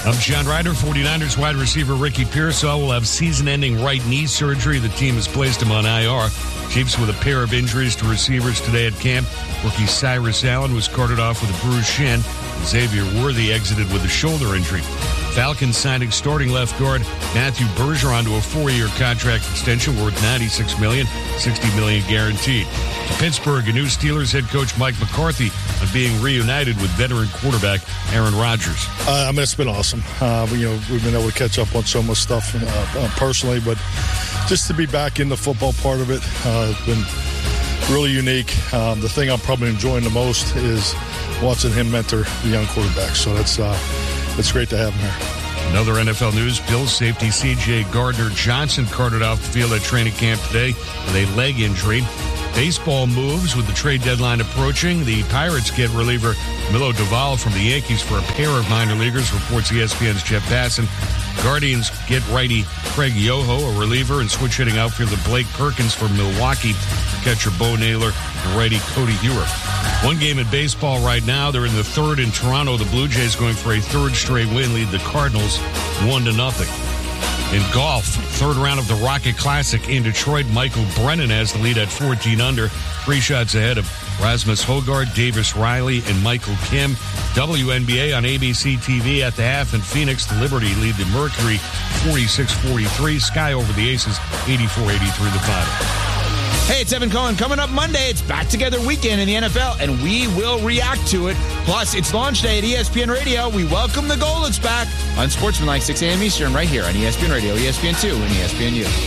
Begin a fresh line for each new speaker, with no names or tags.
I'm John Ryder. 49ers wide receiver Ricky Pearsall will have season-ending right knee surgery. The team has placed him on IR. Chiefs with a pair of injuries to receivers today at camp. Rookie Cyrus Allen was carted off with a bruised shin. Xavier Worthy exited with a shoulder injury. Falcons signing starting left guard Matthew Bergeron to a 4-year contract extension worth $96 million, $60 million guaranteed. To Pittsburgh, a new Steelers head coach Mike McCarthy on being reunited with veteran quarterback Aaron Rodgers.
It's been awesome. We've been able to catch up on so much stuff personally, but just to be back in the football part of it has been really unique. The thing I'm probably enjoying the most is watching him mentor the young quarterbacks. So it's great to have him here.
Another NFL news, Bills safety C.J. Gardner-Johnson carted off the field at training camp today with a leg injury. Baseball moves with the trade deadline approaching. The Pirates get reliever Milo Duvall from the Yankees for a pair of minor leaguers, reports ESPN's Jeff Passan. Guardians get righty Craig Yoho, a reliever, and switch-hitting outfielder Blake Perkins for Milwaukee, catcher Bo Naylor, and righty Cody Hewer. One game in baseball right now. They're in the third in Toronto. The Blue Jays going for a third straight win, lead the Cardinals 1-0. In golf, third round of the Rocket Classic in Detroit, Michael Brennan has the lead at 14 under, 3 shots ahead of Rasmus Højgaard, Davis Riley, and Michael Kim. WNBA on ABC TV at the half in Phoenix. The Liberty lead the Mercury 46-43. Sky over the Aces 84-83 the final.
Hey, it's Evan Cohen. Coming up Monday, it's Back Together Weekend in the NFL, and we will react to it. Plus, it's launch day at ESPN Radio. We welcome the Goldens back on Sportsmanlike 6 a.m. Eastern right here on ESPN Radio, ESPN2, and ESPNU.